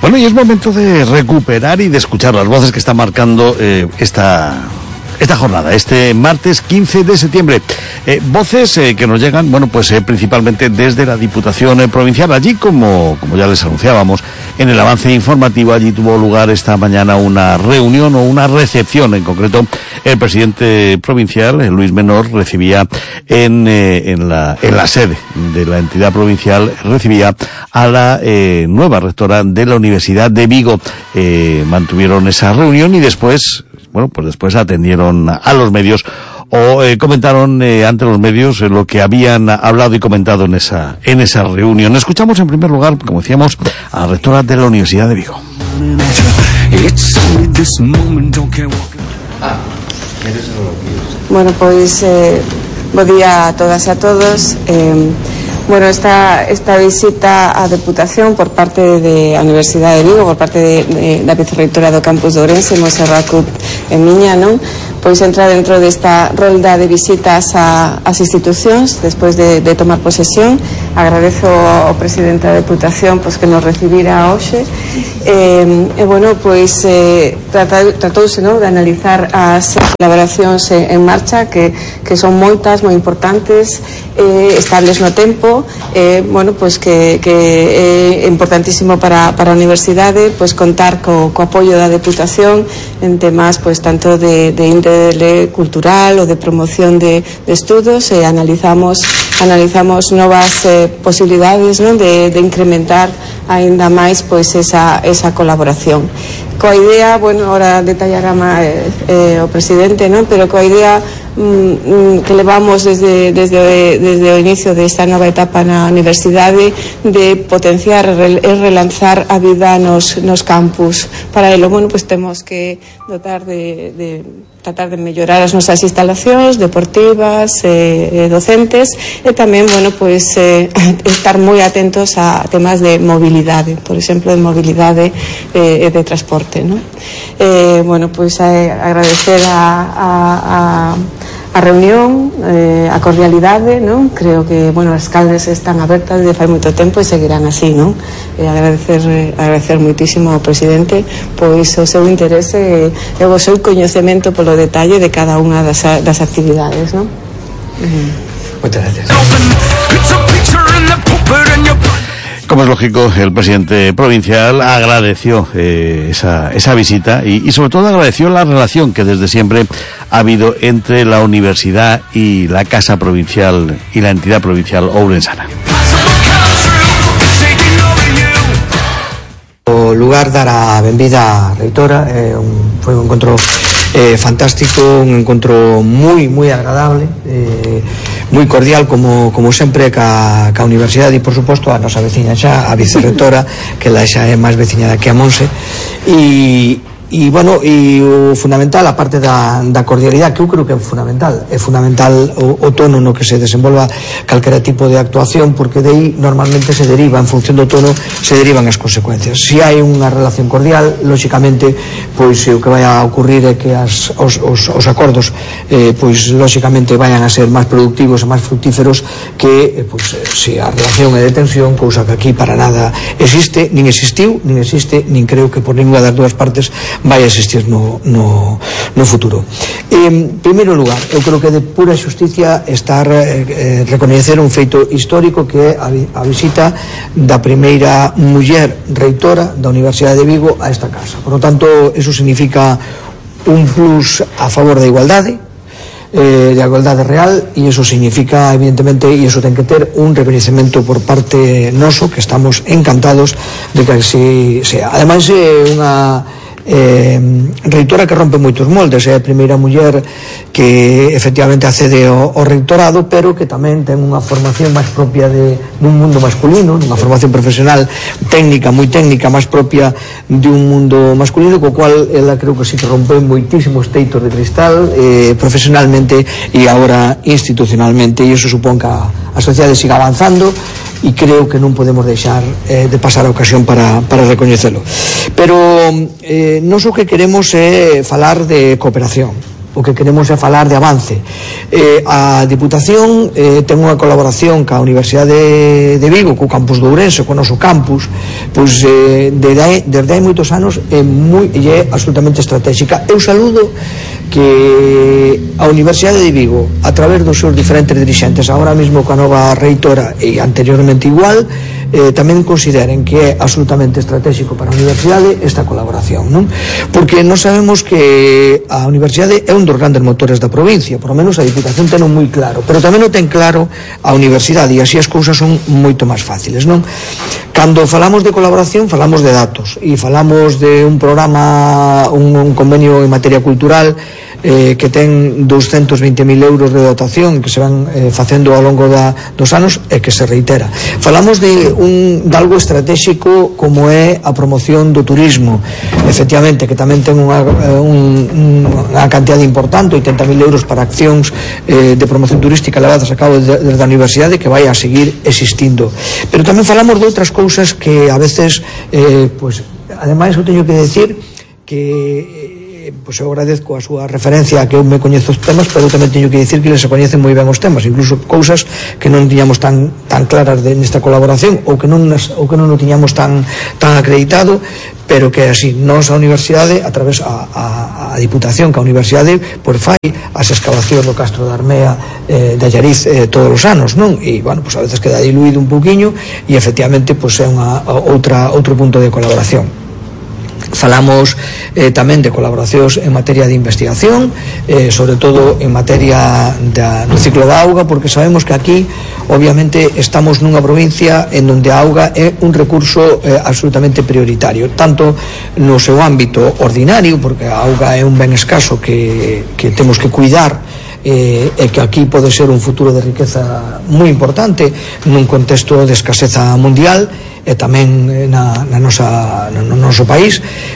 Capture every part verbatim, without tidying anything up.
Bueno, y es momento de recuperar y de escuchar las voces que están marcando eh, esta... esta jornada, este martes quince de septiembre. Eh, voces eh, que nos llegan, bueno, pues eh, principalmente desde la Diputación eh, Provincial. Allí, como, como ya les anunciábamos, en el avance informativo, allí tuvo lugar esta mañana una reunión o una recepción. En concreto, el presidente provincial, eh, Luis Menor, recibía en, eh, en, la, en la sede de la entidad provincial, recibía a la eh, nueva rectora de la Universidad de Vigo. Eh, mantuvieron esa reunión y después... Bueno, pues después atendieron a los medios o eh, comentaron eh, ante los medios eh, lo que habían hablado y comentado en esa en esa reunión. Escuchamos en primer lugar, como decíamos, a la rectora de la Universidad de Vigo. Bueno, pues eh, buen día a todas y a todos. Eh, Bueno, esta, esta visita á Deputación por parte de a Universidade de Vigo, por parte de, de, da vicerreitora do campus de Ourense, Montserrat Cut en Miña, non? Pois entra dentro desta rolda de visitas a, as institucións despois de, de tomar posesión. Agradezo ao presidente da Deputación pois, que nos recibira hoxe. E, e bueno, pois eh, tratouse, non, de analizar as colaboracións en, en marcha que, que son moitas, moi importantes, eh, estables no tempo. Eh, bueno, pues que, que é importantísimo para, para a Universidade pues contar co, co apoio da Deputación en temas pues tanto de, de índole cultural ou de promoción de, de estudos. E analizamos analizamos novas eh, posibilidades, non, de, de incrementar aínda máis pois esa, esa colaboración. Coa idea, bueno, ahora detallará máis eh, o presidente, non, pero coa idea mm, que levamos desde, desde, desde o inicio desta nova etapa na universidade de potenciar e relanzar a vida nos, nos campus. Para elo, bueno, pues temos que dotar de, de tratar de mellorar as nosas instalacións deportivas e eh, docentes e tamén, bueno, pues eh, estar moi atentos a temas de mobilidade, por exemplo, de mobilidade e eh, de transporte, ¿no? Eh, bueno, pues eh, agradecer a, a, a a reunión, eh, a cordialidade, non? Creo que, bueno, as calles están abertas desde fai moito tempo e seguirán así, non? Eh, agradecer, eh, agradecer muitísimo ao presidente pois o seu interese e o seu coñecemento polo detalle de cada unha das, das actividades, non? Uh-huh. Moitas gracias. Como es lógico, el presidente provincial agradeció eh, esa, esa visita y, y sobre todo agradeció la relación que desde siempre ha habido entre la universidad y la Casa Provincial y la entidad provincial ourensana. O lugar dar a benvida á reitora, eh, un, foi un encontro eh, fantástico, un encontro moi, moi agradable, eh, moi cordial como, como sempre ca, ca universidade e por suposto a nosa veciña xa, a vicerrectora que la xa é máis veciña daqui a Monse e E, bueno, e o fundamental, a parte da, da cordialidade, que eu creo que é fundamental, é fundamental o, o tono no que se desenvolva calquera tipo de actuación, porque de aí normalmente se deriva, en función do tono, se derivan as consecuencias. Se hai unha relación cordial, lóxicamente, pois o que vai a ocurrir é que as, os, os, os acordos, eh, pois lóxicamente vayan a ser máis productivos e máis fructíferos que, eh, pois, se a relación é de tensión, cousa que aquí para nada existe, nin existiu, nin existe, nin creo que por ninguna das dúas partes vai existir no, no, no futuro. En primeiro lugar, eu creo que de pura xusticia estar eh, recoñecer un feito histórico que é a, a visita da primeira muller reitora da Universidade de Vigo a esta casa. Por lo tanto, eso significa un plus a favor da igualdade, eh, de igualdade real, e eso significa, evidentemente, e eso ten que ter un reconhecemento por parte noso, que estamos encantados de que así sea. Ademais, é unha Eh, reitora que rompe moitos moldes, é a primeira muller que efectivamente accede ao, ao reitorado, pero que tamén ten unha formación máis propia de, dun mundo masculino, unha formación profesional técnica, moi técnica, máis propia de un mundo masculino, co cual ela creo que sí que rompe moitísimos teitos de cristal, eh, profesionalmente e agora institucionalmente, e iso supón que a, a sociedade siga avanzando e creo que non podemos deixar eh, de pasar a ocasión para, para recoñecelo. Pero eh, nós o que queremos é falar de cooperación, o que queremos é falar de avance. Eh, a Diputación eh, ten unha colaboración ca Universidade de Vigo, co campus de Ourense, co noso campus, pois eh, desde, desde hai moitos anos é, moi, é absolutamente estratégica. Eu saludo que a Universidade de Vigo, a través dos seus diferentes dirixentes, agora mesmo coa nova reitora e anteriormente igual, eh, tamén consideren que é absolutamente estratégico para a Universidade esta colaboración, non? Porque nós sabemos que a Universidade é un dos grandes motores da provincia, por lo menos a Diputación ten un moi claro, pero tamén o ten claro a Universidade, e así as cousas son moito máis fáciles, non? Cando falamos de colaboración, falamos de datos, e falamos de un programa, un, un convenio en materia cultural eh, que ten doscientos veinte mil euros de dotación que se van eh, facendo ao longo da, dos anos e que se reitera. Falamos de, un, de algo estratégico como é a promoción do turismo, efectivamente, que tamén ten unha, un, unha cantidad importante, oitenta mil euros para accións eh, de promoción turística levadas a cabo desde a Universidade, que vai a seguir existindo. Pero tamén falamos de outras cousas que a veces, eh, pues, ademais eu teño que decir que pois eu agradezco a súa referencia a que eu me coñezo os temas, pero tamén teño que dicir que les se coñecen moi ben os temas, incluso cousas que non tiñamos tan tan claras de, nesta colaboración, ou que non nas, ou que non o tiñamos tan tan acreditado, pero que así, nós a Universidade, a través a, a, a Diputación, que a Universidade pois fai as excavacións do Castro da Armea eh, de Allariz eh, todos os anos, non? E, bueno, pois a veces queda diluído un pouquiño e efectivamente pois é unha outra outro punto de colaboración. Falamos eh, tamén de colaboracións en materia de investigación, eh, sobre todo en materia da, do ciclo da auga, porque sabemos que aquí obviamente estamos nunha provincia en donde a auga é un recurso eh, absolutamente prioritario, tanto no seu ámbito ordinario, porque a auga é un ben escaso que, que temos que cuidar, eh, e que aquí pode ser un futuro de riqueza moi importante nun contexto de escaseza mundial e tamén na, na nosa, no noso país,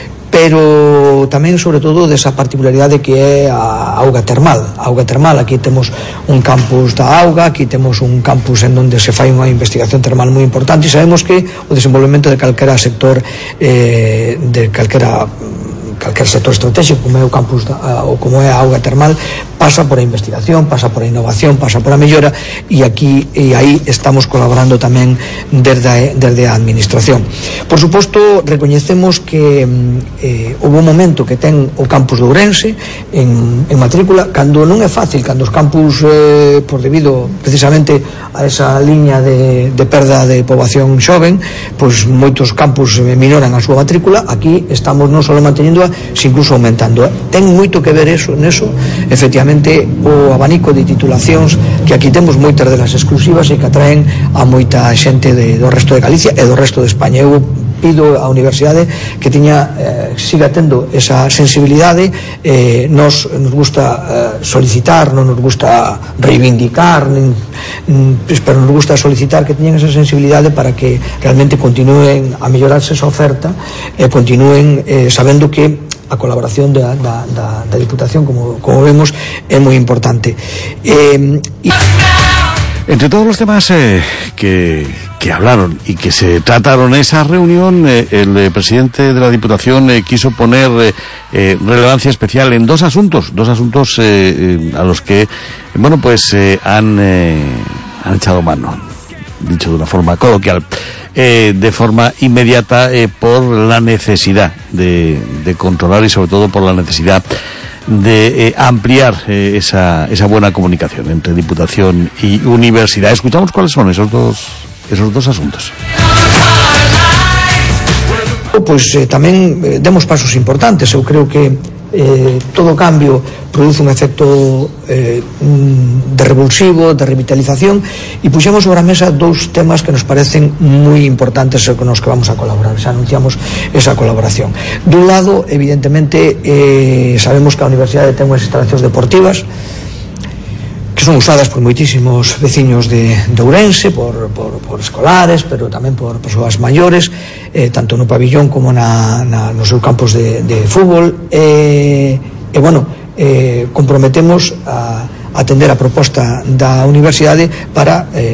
pero tamén sobre todo desa particularidade que é a auga termal. A auga termal, aquí temos un campus da auga, aquí temos un campus en donde se fai unha investigación termal moi importante, e sabemos que o desenvolvemento de calquera sector eh, de calquera calquer sector estratégico como é o campus da, ou como é a auga termal, pasa por a investigación, pasa por a innovación, pasa por a mellora, e aquí e aí estamos colaborando tamén desde a, desde a administración. Por suposto, recoñecemos que eh, houve un momento que ten o campus de Ourense en, en matrícula, cando non é fácil, cando os campus eh, por debido precisamente a esa liña de, de perda de poboación xoven, pois moitos campus minoran a súa matrícula. Aquí estamos non só manteñendo, se incluso aumentando. Ten moito que ver eso, neso, efectivamente, o abanico de titulacións que aquí temos, moitas delas exclusivas e que atraen a moita xente de, do resto de Galicia e do resto de España. Eu pido á Universidade que tiña, eh, siga tendo esa sensibilidade. eh, nos, nos gusta eh, solicitar, non nos gusta reivindicar, nin, pero nos gusta solicitar que teñan esa sensibilidade para que realmente continúen a mellorarse esa oferta e continúen eh, sabendo que a colaboración da, da, da, da Diputación, como, como vemos, é moi importante. Eh, y... Entre todos los temas eh, que, que hablaron y que se trataron en esa reunión, eh, el eh, presidente de la Diputación eh, quiso poner eh, eh, relevancia especial en dos asuntos, dos asuntos eh, eh, a los que, bueno, pues eh, han, eh, han echado mano, dicho de una forma coloquial, eh, de forma inmediata eh, por la necesidad de, de controlar y sobre todo por la necesidad de eh, ampliar eh, esa, esa buena comunicación entre Diputación y Universidad. Escuchamos cuáles son esos dos, esos dos asuntos. Pois eh, tamén eh, demos pasos importantes. Eu creo que eh, todo cambio produce un efecto eh, de revulsivo, de revitalización, e puxemos sobre a mesa dous temas que nos parecen moi importantes e con os que vamos a colaborar. Xa anunciamos esa colaboración. Dun lado, evidentemente, eh, sabemos que a Universidade ten unhas instalacións deportivas que son usadas por moitísimos veciños de, de Ourense, por, por, por escolares, pero tamén por persoas maiores, eh, tanto no pabillón como na, na, nos seus campos de, de fútbol, e, e bueno, eh, comprometemos a atender a proposta da Universidade para eh,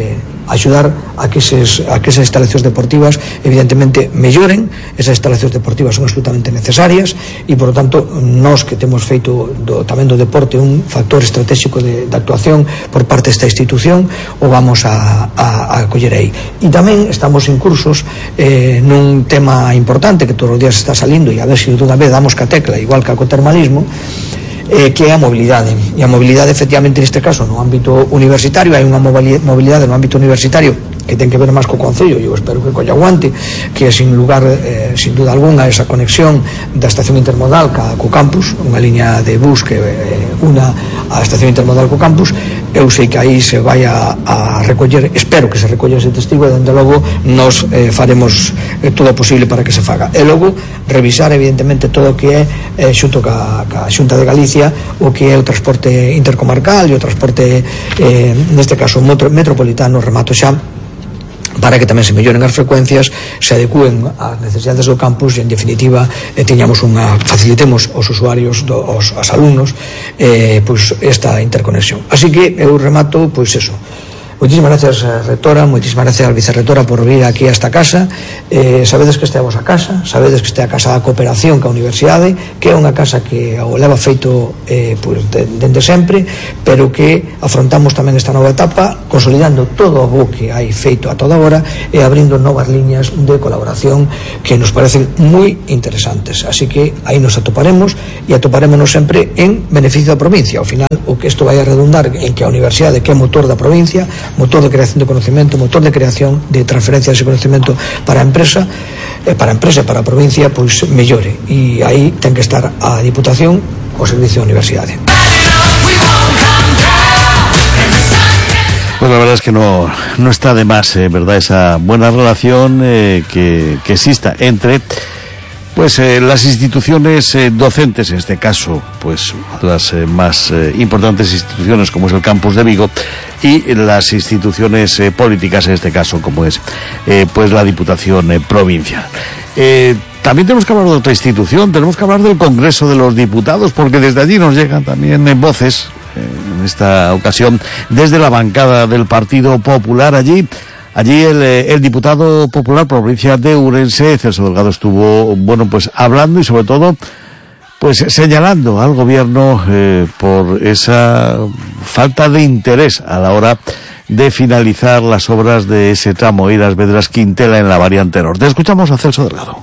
axudar a que, ses, a que esas instalacións deportivas evidentemente melloren. Esas instalacións deportivas son absolutamente necesarias e, por lo tanto, nós que temos feito do, tamén do deporte un factor estratégico de, de actuación por parte desta institución, o vamos a, a, a coller aí. E tamén estamos en cursos eh, nun tema importante que todos os días está salindo, e a ver se dunha vez damos ca tecla, igual que co termalismo, eh, que é a mobilidade. E a mobilidade, efectivamente, neste caso, no ámbito universitario, hai unha mobilidade no ámbito universitario que ten que ver máis co Concello, e eu espero que colla aguante, que sin lugar, eh, sin duda alguna, esa conexión da estación intermodal ca, co campus, unha liña de bus que eh, una a estación intermodal co campus. Eu sei que aí se vai a, a recoller, espero que se recolle ese testigo, e dende logo nos eh, faremos eh, todo o posible para que se faga. E logo revisar evidentemente todo o que é eh, xunto ca, ca Xunta de Galicia, o que é o transporte intercomarcal e o transporte eh, neste caso metropolitano, remato xa, para que tamén se melloren as frecuencias, se adecúen ás necesidades do campus e, en definitiva, eh, teñamos unha, facilitemos aos usuarios, do, aos, aos alumnos, eh, pois esta interconexión. Así que eu remato, pois eso. Moitísimas gracias, rectora, moitísimas gracias, vicerrectora, por vir aquí a esta casa. Eh, sabedes que estemos a casa, sabedes que este a casa da cooperación ca universidade, que é unha casa que o leva feito eh, pues, de, dende sempre, pero que afrontamos tamén esta nova etapa, consolidando todo o bo que hai feito a toda hora e abrindo novas liñas de colaboración que nos parecen moi interesantes. Así que aí nos atoparemos, e atoparémonos sempre en beneficio da provincia. Ao final, o que isto vai a redundar en que a universidade, que é motor da provincia, motor de creación de conocimiento, motor de creación de transferencia dese conocimiento para a empresa, eh, para a empresa e para a provincia, pois mellore. E aí ten que estar a Diputación ao servicio da universidade. Pues la verdad es que no, no está de más, eh, ¿verdad? Esa buena relación eh, que, que exista entre pues eh, las instituciones eh, docentes, en este caso, pues las eh, más eh, importantes instituciones, como es el campus de Vigo, y las instituciones eh, políticas, en este caso, como es eh, pues la Diputación eh, Provincial. Eh, también tenemos que hablar de otra institución, tenemos que hablar del Congreso de los Diputados, porque desde allí nos llegan también eh, voces, eh, en esta ocasión, desde la bancada del Partido Popular allí. Allí el, el diputado popular por la provincia de Ourense, Celso Delgado, estuvo, bueno, pues hablando y sobre todo, pues señalando al gobierno eh, por esa falta de interés a la hora de finalizar las obras de ese tramo Iras Vedras Quintela en la variante norte. Escuchamos a Celso Delgado.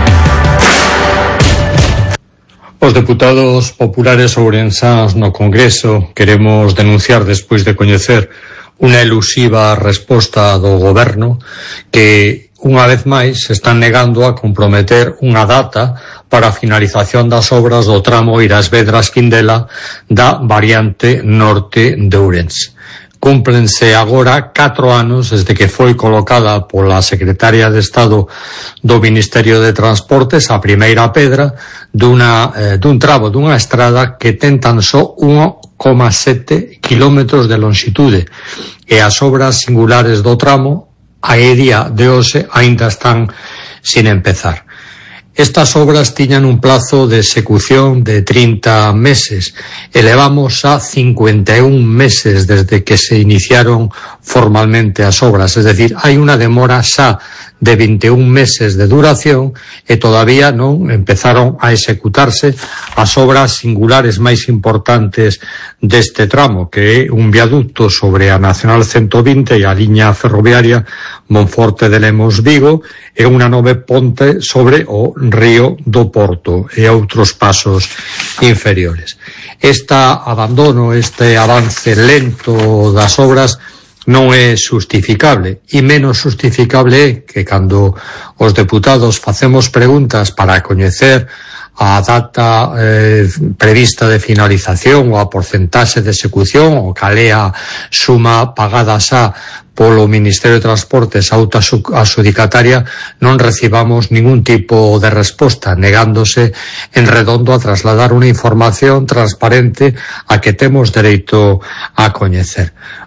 Os deputados populares ourensáns no Congreso queremos denunciar, despois de coñecer unha elusiva resposta do goberno, que unha vez máis se están negando a comprometer unha data para a finalización das obras do tramo Iras Vedras Quintela da variante norte de Ourense. Cúmplense agora catro anos desde que foi colocada pola Secretaria de Estado do Ministerio de Transportes a primeira pedra dunha, eh, dun tramo dunha estrada que ten tan só un coma sete kilómetros de longitude, e as obras singulares do tramo a día de hoxe aínda están sin empezar. Estas obras tiñan un plazo de execución de trinta meses e levamos a cincuenta e un meses desde que se iniciaron formalmente as obras, es decir, hai unha demora xa de vinte e un meses de duración e todavía non empezaron a executarse as obras singulares máis importantes deste tramo, que é un viaducto sobre a Nacional ciento vinte e a liña ferroviaria Monforte de Lemos Vigo, e unha nove ponte sobre o río do Porto e outros pasos inferiores. Este abandono, este avance lento das obras non é justificable, e menos justificable é que cando os deputados facemos preguntas para coñecer a data eh, prevista de finalización ou a porcentaxe de execución ou cal é a suma pagada xa polo Ministerio de Transportes autoadxudicataria, non recibamos ningún tipo de resposta, negándose en redondo a trasladar unha información transparente a que temos dereito a coñecer.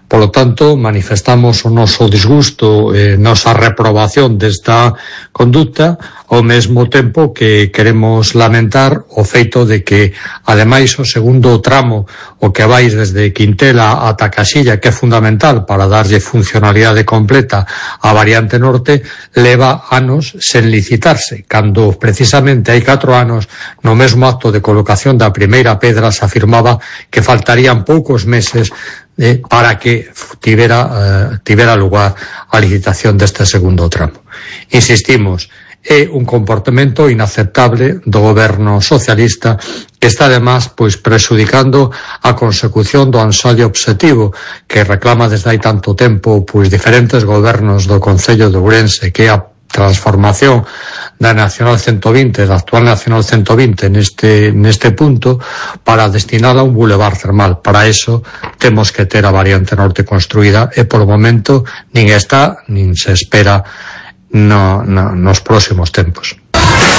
Polo tanto, manifestamos o noso disgusto e nosa reprobación desta conduta, ao mesmo tempo que queremos lamentar o feito de que, ademais, o segundo tramo, o que vai desde Quintela ata Casilla, que é fundamental para darlle funcionalidade completa á variante norte, leva anos sen licitarse, cando precisamente hai catro anos, no mesmo acto de colocación da primeira pedra, se afirmaba que faltarían poucos meses Eh, para que tivera, eh, tivera lugar a licitación deste segundo tramo. Insistimos, é un comportamento inaceptable do goberno socialista que está además pois prexudicando a consecución do ansallo obxectivo que reclama desde hai tanto tempo pois diferentes gobernos do Concello de Ourense, que é a transformación da Nacional ciento vinte, da actual Nacional ciento vinte neste, neste punto, para destinala a un bulevar termal. Para eso temos que ter a variante norte construída e por o momento nin está, nin se espera no, no, nos próximos tempos.